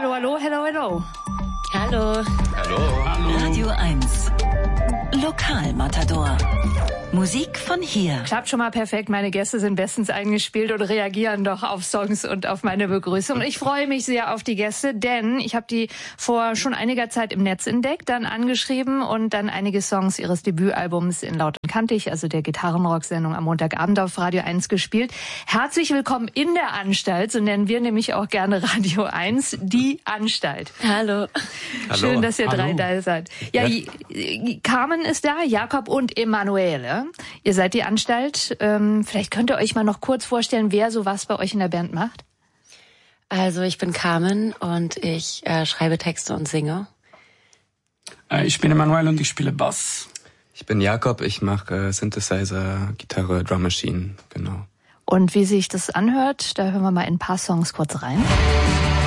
Hallo, hallo, hello, hello. Hallo. Hallo. Hallo. Radio 1. Lokalmatador. Musik von hier. Klappt schon mal perfekt. Meine Gäste sind bestens eingespielt und reagieren doch auf Songs und auf meine Begrüßung. Ich freue mich sehr auf die Gäste, denn ich habe die vor schon einiger Zeit im Netz entdeckt, dann angeschrieben und dann einige Songs ihres Debütalbums in Laut und Kantig, also der Gitarrenrock-Sendung am Montagabend auf Radio 1 gespielt. Herzlich willkommen in der Anstalt, so nennen wir nämlich auch gerne Radio 1, die Anstalt. Hallo. Schön, dass ihr drei da seid. Ja, Carmen ist da, Jakob und Emanuele. Ihr seid die Anstalt. Vielleicht könnt ihr euch mal noch kurz vorstellen, wer sowas bei euch in der Band macht. Also ich bin Carmen und ich schreibe Texte und singe. Ich bin Emanuele und ich spiele Bass. Ich bin Jakob, ich mache Synthesizer, Gitarre, Drum Machine, genau. Und wie sich das anhört, da hören wir mal in ein paar Songs kurz rein.